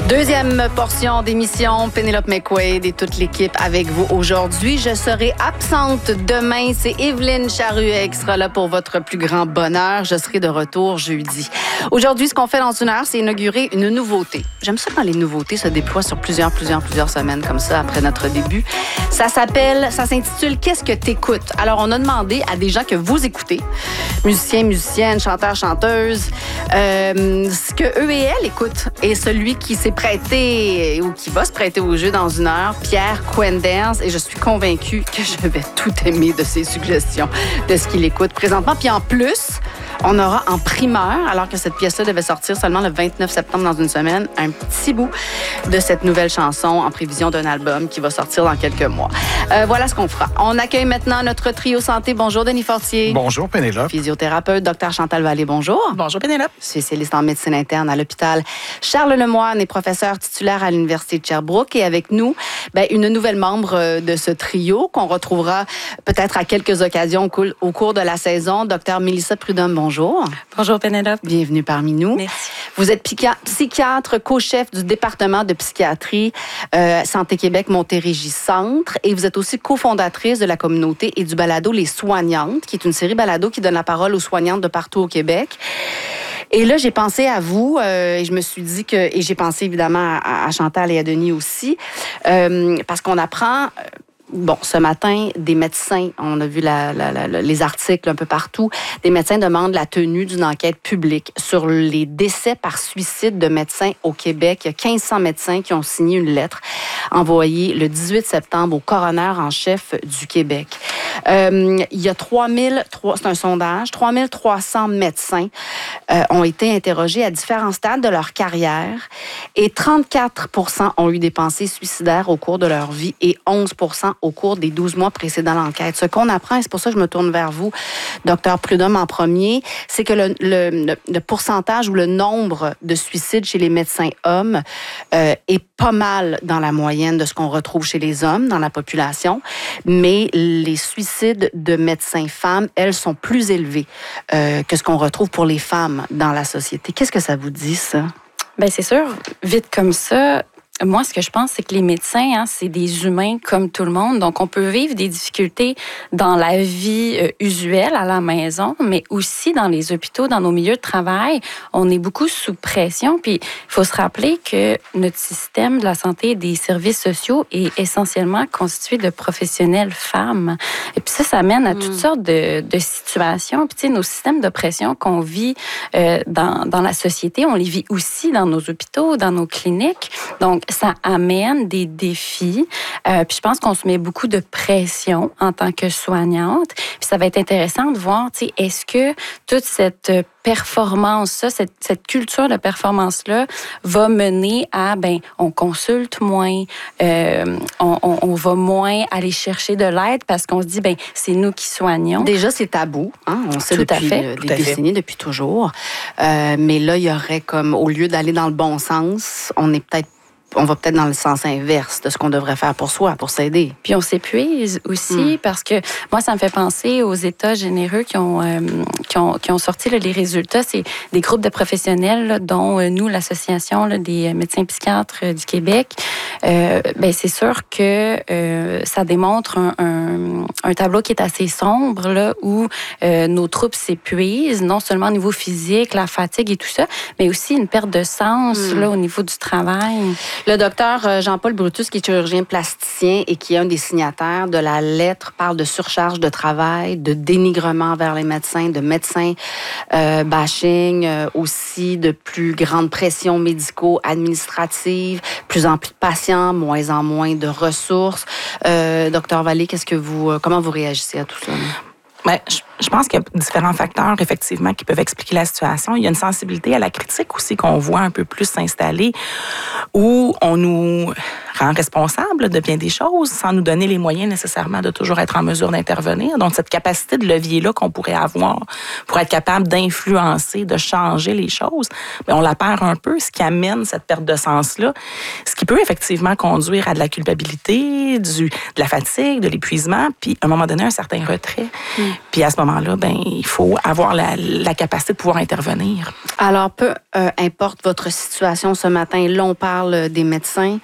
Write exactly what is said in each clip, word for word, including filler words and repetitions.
Deuxième portion d'émission, Pénélope McQuaid et toute l'équipe avec vous aujourd'hui. Je serai absente demain. C'est Evelyne Charuet qui sera là pour votre plus grand bonheur. Je serai de retour jeudi. Aujourd'hui, ce qu'on fait dans une heure, c'est inaugurer une nouveauté. J'aime ça quand les nouveautés se déploient sur plusieurs, plusieurs, plusieurs semaines comme ça après notre début. Ça s'appelle, ça s'intitule « Qu'est-ce que t'écoutes ?» Alors, on a demandé à des gens que vous écoutez, musiciens, musiciennes, chanteurs, chanteuses, euh, ce que eux et elles écoutent. Et celui qui s'est prêté ou qui va se prêter au jeu dans une heure, Pierre Quenders, et je suis convaincue que je vais tout aimer de ses suggestions, de ce qu'il écoute présentement. Puis en plus, on aura en primeur, alors que cette pièce-là devait sortir seulement le vingt-neuf septembre dans une semaine, un petit bout de cette nouvelle chanson en prévision d'un album qui va sortir dans quelques mois. Euh, voilà ce qu'on fera. On accueille maintenant notre trio santé. Bonjour Denis Fortier. Bonjour Pénélope. Physiothérapeute, docteur Chantal Vallée, bonjour. Bonjour Pénélope. Spécialiste en médecine interne à l'hôpital Charles Lemoine et professeur titulaire à l'Université de Sherbrooke. Et avec nous, ben, une nouvelle membre de ce trio qu'on retrouvera peut-être à quelques occasions au cours de la saison, docteur Mélissa Prudhomme, bonjour. Bonjour Pénélope. Bienvenue parmi nous. Merci. Vous êtes psychiatre, co-chef du département de psychiatrie euh, Santé Québec Montérégie Centre et vous êtes aussi cofondatrice de la communauté et du balado Les Soignantes, qui est une série balado qui donne la parole aux soignantes de partout au Québec. Et là, j'ai pensé à vous euh, et je me suis dit que, et j'ai pensé évidemment à, à Chantal et à Denis aussi, euh, parce qu'on apprend... Bon, ce matin, des médecins, on a vu la, la, la, les articles un peu partout, des médecins demandent la tenue d'une enquête publique sur les décès par suicide de médecins au Québec. Il y a mille cinq cents médecins qui ont signé une lettre envoyée le dix-huit septembre au coroner en chef du Québec. Euh, il y a trois mille, c'est un sondage, trois mille trois cents médecins euh, ont été interrogés à différents stades de leur carrière et trente-quatre pour cent ont eu des pensées suicidaires au cours de leur vie et onze pour cent au cours des douze mois précédant l'enquête. Ce qu'on apprend, et c'est pour ça que je me tourne vers vous, docteur Prudhomme en premier, c'est que le, le, le, le pourcentage ou le nombre de suicides chez les médecins hommes euh, est pas mal dans la moyenne de ce qu'on retrouve chez les hommes dans la population, mais les suicides de médecins femmes, elles, sont plus élevées euh, que ce qu'on retrouve pour les femmes dans la société. Qu'est-ce que ça vous dit, ça? Bien, c'est sûr, vite comme ça... Moi, ce que je pense, c'est que les médecins, hein, c'est des humains comme tout le monde. Donc, on peut vivre des difficultés dans la vie euh, usuelle à la maison, mais aussi dans les hôpitaux, dans nos milieux de travail. On est beaucoup sous pression. Puis, il faut se rappeler que notre système de la santé et des services sociaux est essentiellement constitué de professionnels femmes. Et puis ça, ça mène à toutes mmh. sortes de, de situations. Puis, tu sais, nos systèmes d'oppression qu'on vit euh, dans, dans la société, on les vit aussi dans nos hôpitaux, dans nos cliniques. Donc, ça amène des défis. Euh, puis je pense qu'on se met beaucoup de pression en tant que soignante. Puis ça va être intéressant de voir, tu sais, est-ce que toute cette performance-là, cette, cette culture de performance-là va mener à, ben, on consulte moins, euh, on, on, on va moins aller chercher de l'aide parce qu'on se dit, ben, c'est nous qui soignons. Déjà, c'est tabou, hein? On sait Tout depuis à fait. des décennies, depuis toujours. Euh, mais là, il y aurait comme, au lieu d'aller dans le bon sens, on est peut-être on va peut-être dans le sens inverse de ce qu'on devrait faire pour soi, pour s'aider. Puis on s'épuise aussi mm. parce que moi, ça me fait penser aux États généreux qui ont, euh, qui ont, qui ont sorti là, les résultats. C'est des groupes de professionnels, là, dont euh, nous, l'Association là, des médecins psychiatres euh, du Québec. Euh, ben, c'est sûr que euh, ça démontre un, un, un tableau qui est assez sombre, là, où euh, nos troupes s'épuisent, non seulement au niveau physique, la fatigue et tout ça, mais aussi une perte de sens mm. là, au niveau du travail. Le docteur Jean-Paul Brutus, qui est chirurgien plasticien et qui est un des signataires de la lettre, parle de surcharge de travail, de dénigrement vers les médecins, de médecins euh, bashing, euh, aussi de plus grande pression médico-administrative, plus en plus de patients, moins en moins de ressources. Euh, docteur Vallée, qu'est-ce que vous, euh, comment vous réagissez à tout ça? Bien, je, je pense qu'il y a différents facteurs, effectivement, qui peuvent expliquer la situation. Il y a une sensibilité à la critique aussi qu'on voit un peu plus s'installer, où on nous rend responsable de bien des choses sans nous donner les moyens nécessairement de toujours être en mesure d'intervenir. Donc, cette capacité de levier-là qu'on pourrait avoir pour être capable d'influencer, de changer les choses, bien, on la perd un peu, ce qui amène cette perte de sens-là, ce qui peut effectivement conduire à de la culpabilité, du, de la fatigue, de l'épuisement, puis à un moment donné, un certain retrait. Mm. Puis à ce moment-là, ben, il faut avoir la, la capacité de pouvoir intervenir. Alors, peu euh, importe votre situation ce matin, là, on parle des médecins,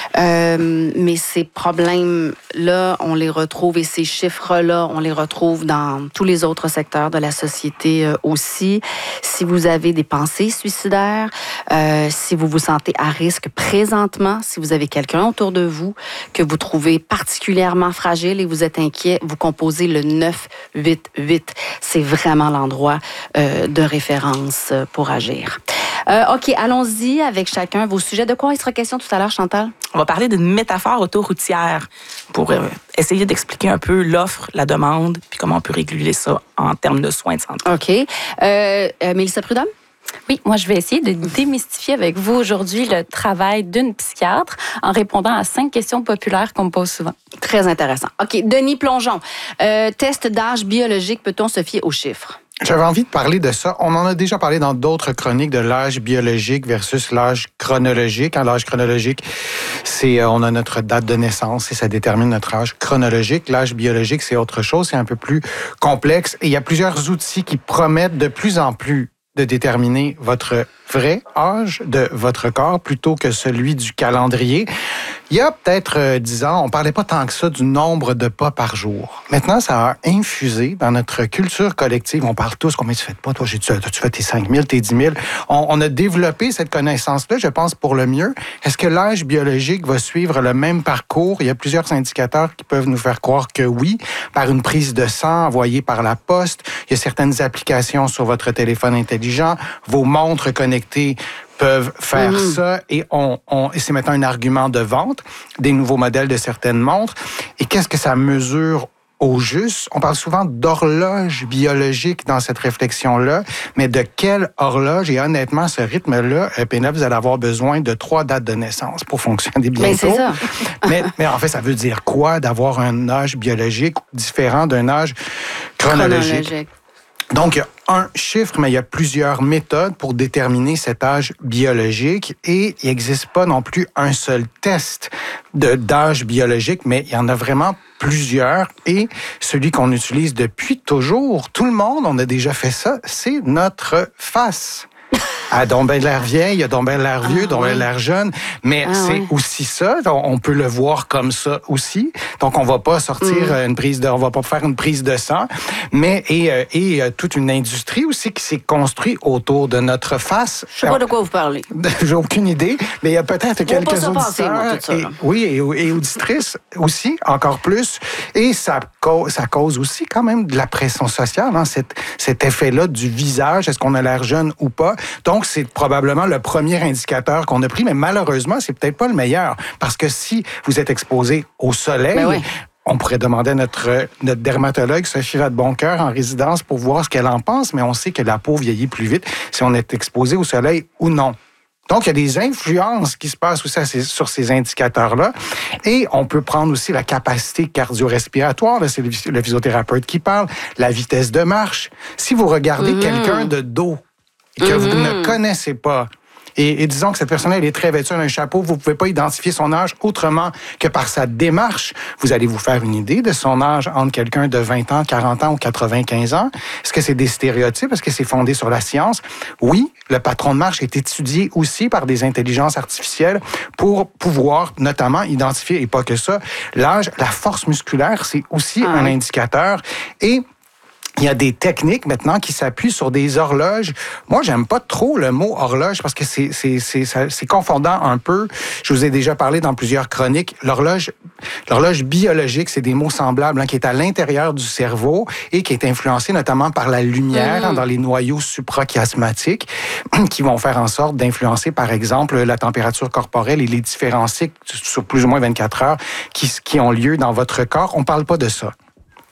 euh, mais ces problèmes-là, on les retrouve et ces chiffres-là, on les retrouve dans tous les autres secteurs de la société euh, aussi. Si vous avez des pensées suicidaires, euh, si vous vous sentez à risque présentement, si vous avez quelqu'un autour de vous que vous trouvez particulièrement fragile et vous êtes inquiet, vous composez le neuf huit huit. C'est vraiment l'endroit euh, de référence pour agir. Euh, OK, allons-y avec chacun vos sujets. De quoi il sera question tout à l'heure, Chantal? On va parler d'une métaphore autoroutière pour euh, essayer d'expliquer un peu l'offre, la demande, puis comment on peut réguler ça en termes de soins de santé. OK. Euh, euh, Mélissa Prudhomme? Oui, moi, je vais essayer de démystifier avec vous aujourd'hui le travail d'une psychiatre en répondant à cinq questions populaires qu'on me pose souvent. Très intéressant. OK, Denis Plongeon. Euh, test d'âge biologique, peut-on se fier aux chiffres? J'avais envie de parler de ça. On en a déjà parlé dans d'autres chroniques de l'âge biologique versus l'âge chronologique. En l'âge chronologique, c'est euh, on a notre date de naissance et ça détermine notre âge chronologique. L'âge biologique, c'est autre chose, c'est un peu plus complexe. Et il y a plusieurs outils qui promettent de plus en plus de déterminer votre vrai âge de votre corps plutôt que celui du calendrier. Il y a peut-être euh, dix ans, on parlait pas tant que ça du nombre de pas par jour. Maintenant, ça a infusé dans notre culture collective. On parle tous, combien tu fais de pas? Toi, j'ai, tu, tu fais tes cinq mille, tes dix mille. On, on a développé cette connaissance-là, je pense, pour le mieux. Est-ce que l'âge biologique va suivre le même parcours? Il y a plusieurs indicateurs qui peuvent nous faire croire que oui, par une prise de sang envoyée par la poste. Il y a certaines applications sur votre téléphone intelligent, vos montres connectées peuvent faire mmh. ça et, on, on, et c'est maintenant un argument de vente des nouveaux modèles de certaines montres. Et qu'est-ce que ça mesure au juste? On parle souvent d'horloge biologique dans cette réflexion-là, mais de quelle horloge? Et honnêtement, ce rythme-là, Pénélope, vous allez avoir besoin de trois dates de naissance pour fonctionner bientôt. Mais c'est ça. mais, mais en fait, ça veut dire quoi d'avoir un âge biologique différent d'un âge chronologique? chronologique. Donc, il y a un chiffre, mais il y a plusieurs méthodes pour déterminer cet âge biologique et il n'existe pas non plus un seul test de, d'âge biologique, mais il y en a vraiment plusieurs et celui qu'on utilise depuis toujours, tout le monde, on a déjà fait ça, c'est notre face. Ah, donc ben l'air vieille, il y a donc ben l'air vieux, ah, donc ben oui. l'air jeune, mais ah, c'est oui. aussi ça, on peut le voir comme ça aussi. Donc on va pas sortir mm. une prise de, on va pas faire une prise de sang, mais et et, et toute une industrie aussi qui s'est construite autour de notre face. Je sais pas de quoi vous parlez. J'ai aucune idée, mais il y a peut-être on quelques auditeurs, passer, moi, tout ça, et, oui, et, et auditrices aussi, encore plus, et ça cause, ça cause aussi quand même de la pression sociale, hein, cet, cet effet-là du visage, est-ce qu'on a l'air jeune ou pas. Donc, c'est probablement le premier indicateur qu'on a pris, mais malheureusement, c'est peut-être pas le meilleur. Parce que si vous êtes exposé au soleil, oui. on pourrait demander à notre, notre dermatologue, Sophie Vadeboncoeur, en résidence, pour voir ce qu'elle en pense, mais on sait que la peau vieillit plus vite si on est exposé au soleil ou non. Donc, il y a des influences qui se passent aussi sur ces indicateurs-là. Et on peut prendre aussi la capacité cardio-respiratoire. Là, c'est le physiothérapeute qui parle. La vitesse de marche. Si vous regardez mmh. quelqu'un de dos et que mmh. vous ne connaissez pas, et, et disons que cette personne-là, elle est très vêtue d'un chapeau, vous ne pouvez pas identifier son âge autrement que par sa démarche. Vous allez vous faire une idée de son âge entre quelqu'un de vingt ans, quarante ans ou quatre-vingt-quinze ans. Est-ce que c'est des stéréotypes? Est-ce que c'est fondé sur la science? Oui, le patron de marche est étudié aussi par des intelligences artificielles pour pouvoir notamment identifier, et pas que ça, l'âge. La force musculaire, c'est aussi ah. un indicateur. Et il y a des techniques maintenant qui s'appuient sur des horloges. Moi, j'aime pas trop le mot horloge parce que c'est, c'est, c'est, c'est confondant un peu. Je vous ai déjà parlé dans plusieurs chroniques. L'horloge, l'horloge biologique, c'est des mots semblables hein, qui est à l'intérieur du cerveau et qui est influencé notamment par la lumière mmh. hein, dans les noyaux suprachiasmatiques qui vont faire en sorte d'influencer, par exemple, la température corporelle et les différents cycles sur plus ou moins vingt-quatre heures qui, qui ont lieu dans votre corps. On parle pas de ça.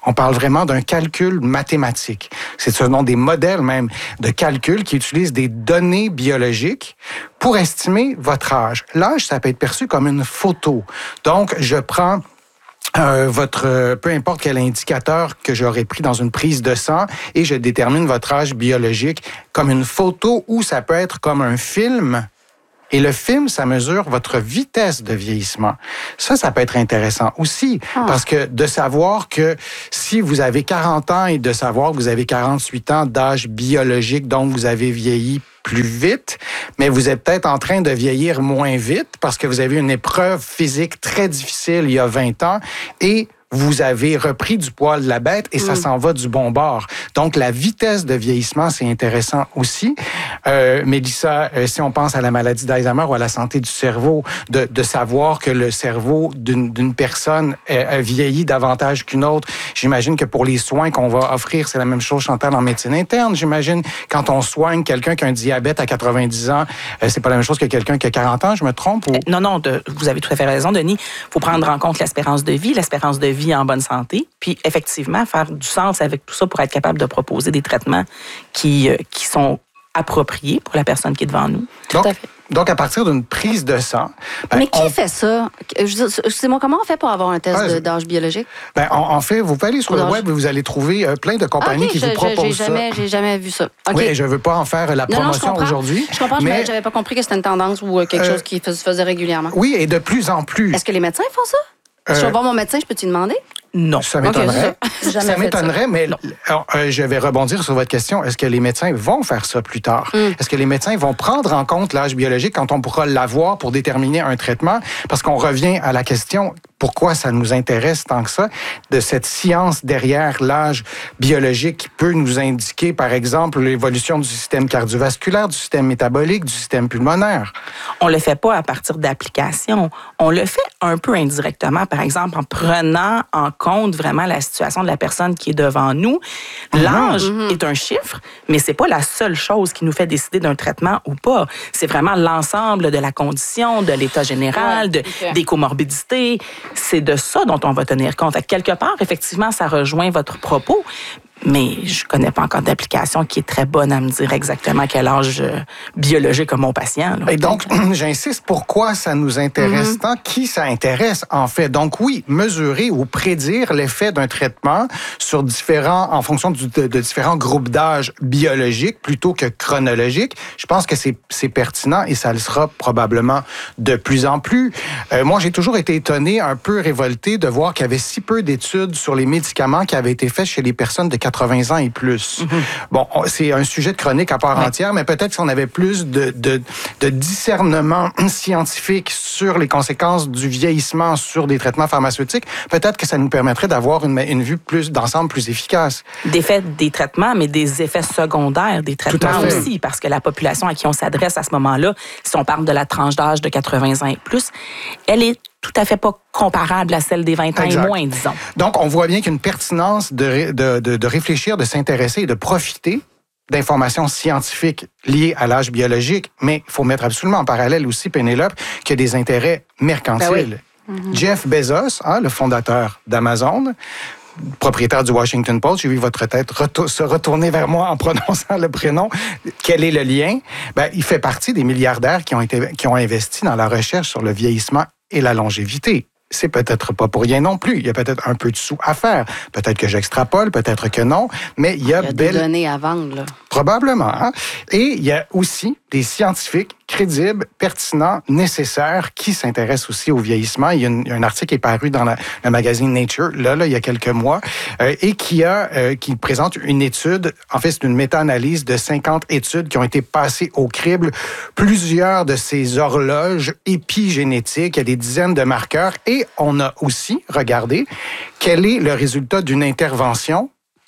On parle vraiment d'un calcul mathématique. C'est ce sont des modèles même de calcul qui utilisent des données biologiques pour estimer votre âge. L'âge, ça peut être perçu comme une photo. Donc, je prends Euh, votre euh, peu importe quel indicateur que j'aurais pris dans une prise de sang et je détermine votre âge biologique comme une photo ou ça peut être comme un film. Et le film, ça mesure votre vitesse de vieillissement. Ça, ça peut être intéressant aussi, ah. parce que de savoir que si vous avez quarante ans et de savoir que vous avez quarante-huit ans d'âge biologique, donc vous avez vieilli plus vite, mais vous êtes peut-être en train de vieillir moins vite parce que vous avez une épreuve physique très difficile il y a vingt ans et vous avez repris du poil de la bête et ça mm. s'en va du bon bord. Donc, la vitesse de vieillissement, c'est intéressant aussi. Euh, Mélissa, euh, si on pense à la maladie d'Alzheimer ou à la santé du cerveau, de, de savoir que le cerveau d'une, d'une personne euh, vieillit davantage qu'une autre, j'imagine que pour les soins qu'on va offrir, c'est la même chose, Chantal, en médecine interne. J'imagine, quand on soigne quelqu'un qui a un diabète à quatre-vingt-dix ans, euh, c'est pas la même chose que quelqu'un qui a quarante ans, je me trompe? Ou... Non, non, de, vous avez tout à fait raison, Denis. Il faut prendre en compte l'espérance de vie, l'espérance de vie en bonne santé, puis effectivement faire du sens avec tout ça pour être capable de proposer des traitements qui, euh, qui sont appropriés pour la personne qui est devant nous. Donc, tout à fait. Donc, à partir d'une prise de sang... Ben, Mais qui on... fait ça? Excusez-moi, comment on fait pour avoir un test ah, d'âge biologique? Ben, en, en fait, vous pouvez aller sur le web et vous allez trouver euh, plein de compagnies okay, qui je, vous proposent j'ai jamais, ça. J'ai jamais vu ça. Okay. Oui, je ne veux pas en faire la promotion non, non, aujourd'hui. Je comprends, mais... je n'avais pas compris que c'était une tendance ou quelque euh, chose qui se faisait régulièrement. Oui, et de plus en plus. Est-ce que les médecins font ça? Euh... Si je vais voir mon médecin, je peux t'y demander? Non. Ça m'étonnerait. Okay, ça. ça m'étonnerait, mais alors, euh, je vais rebondir sur votre question. Est-ce que les médecins vont faire ça plus tard? Mm. Est-ce que les médecins vont prendre en compte l'âge biologique quand on pourra l'avoir pour déterminer un traitement? Parce qu'on revient à la question, pourquoi ça nous intéresse tant que ça, de cette science derrière l'âge biologique qui peut nous indiquer, par exemple, l'évolution du système cardiovasculaire, du système métabolique, du système pulmonaire. On le fait pas à partir d'applications. On le fait un peu indirectement, par exemple, en prenant en compte vraiment la situation de la personne qui est devant nous. L'âge mm-hmm. est un chiffre, mais c'est pas la seule chose qui nous fait décider d'un traitement ou pas. C'est vraiment l'ensemble de la condition, de l'état général, de, okay. des comorbidités. C'est de ça dont on va tenir compte. À quelque part, effectivement, ça rejoint votre propos, mais je connais pas encore d'application qui est très bonne à me dire exactement quel âge euh, biologique a mon patient. Là. Et donc, j'insiste, pourquoi ça nous intéresse mm-hmm. tant? Qui ça intéresse, en fait? Donc oui, mesurer ou prédire l'effet d'un traitement sur différents, en fonction du, de, de différents groupes d'âge biologiques plutôt que chronologiques, je pense que c'est, c'est pertinent et ça le sera probablement de plus en plus. Euh, moi, j'ai toujours été étonné, un peu révolté de voir qu'il y avait si peu d'études sur les médicaments qui avaient été faites chez les personnes de quatre-vingts ans et plus. Mm-hmm. Bon, c'est un sujet de chronique à part ouais. entière, mais peut-être si on avait plus de, de, de discernement scientifique sur les conséquences du vieillissement sur des traitements pharmaceutiques, peut-être que ça nous permettrait d'avoir une, une vue plus d'ensemble plus efficace. D'effets des traitements, mais des effets secondaires des traitements aussi, parce que la population à qui on s'adresse à ce moment-là, si on parle de la tranche d'âge de quatre-vingts ans et plus, elle est tout à fait pas comparable à celle des vingt ans exact. Et moins, disons. Donc, on voit bien qu'il y a une pertinence de, de, de, de réfléchir, de s'intéresser et de profiter d'informations scientifiques liées à l'âge biologique, mais il faut mettre absolument en parallèle aussi, Pénélope, qu'il y a des intérêts mercantiles. Ben oui. mm-hmm. Jeff Bezos, hein, le fondateur d'Amazon, propriétaire du Washington Post, j'ai vu votre tête retour, se retourner vers moi en prononçant le prénom. Quel est le lien? Ben, il fait partie des milliardaires qui ont, été, qui ont investi dans la recherche sur le vieillissement et la longévité. C'est peut-être pas pour rien non plus. Il y a peut-être un peu de sous à faire. Peut-être que j'extrapole, peut-être que non, mais il y a, il y a belle... des données à vendre, là. Probablement. Hein? Et il y a aussi des scientifiques crédibles, pertinents, nécessaires, qui s'intéressent aussi au vieillissement. Il y a, une, il y a un article qui est paru dans la, le magazine Nature, là, là, il y a quelques mois, euh, et qui, a, euh, qui présente une étude, en fait, c'est une méta-analyse de cinquante études qui ont été passées au crible, plusieurs de ces horloges épigénétiques, il y a des dizaines de marqueurs, et on a aussi regardé quel est le résultat d'une intervention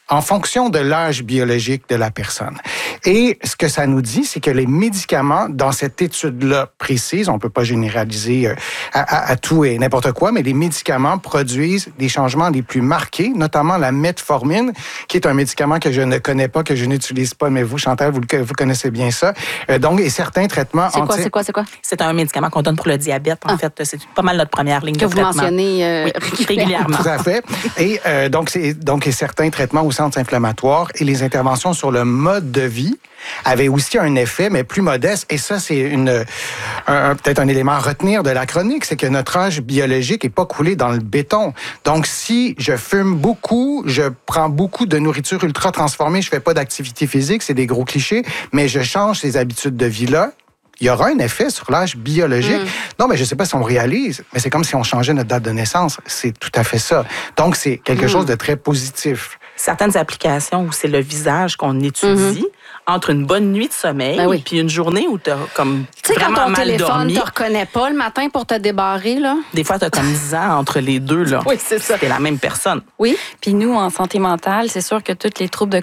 en fonction de l'âge biologique de la personne. Et ce que ça nous dit, c'est que les médicaments, dans cette étude-là précise, on ne peut pas généraliser à, à, à tout et n'importe quoi, mais les médicaments produisent des changements les plus marqués, notamment la metformine, qui est un médicament que je ne connais pas, que je n'utilise pas, mais vous, Chantal, vous, vous connaissez bien ça. Euh, donc, et certains traitements... C'est quoi, anti- c'est quoi, c'est quoi? C'est un médicament qu'on donne pour le diabète. En Ah. fait, c'est pas mal notre première ligne Que de vous traitement. mentionnez euh, Oui, régulièrement. Tout à fait. Et euh, donc, c'est, donc, et certains traitements aussi anti-inflammatoires et les interventions sur le mode de vie avaient aussi un effet, mais plus modeste. Et ça, c'est une, un, un- peut-être un élément à retenir de la chronique, c'est que notre âge biologique n'est pas coulé dans le béton. Donc, si je fume beaucoup, je prends beaucoup de nourriture ultra transformée, je fais pas d'activité physique, c'est des gros clichés, mais je change ces habitudes de vie-là, il y aura un effet sur l'âge biologique. Mm. Non, mais je ne sais pas si on réalise, mais c'est comme si on changeait notre date de naissance. C'est tout à fait ça. Donc, c'est quelque mm. chose de très positif. Certaines applications où c'est le visage qu'on étudie, mm-hmm. entre une bonne nuit de sommeil et ben oui. puis une journée où tu as comme tu sais, vraiment quand ton mal téléphone dormi. ne te reconnaît pas le matin pour te débarrer, là. Des fois, tu as comme dix ans entre les deux. Là. Oui, c'est ça. C'est la même personne. Oui, puis nous, en santé mentale, c'est sûr que tous les troubles de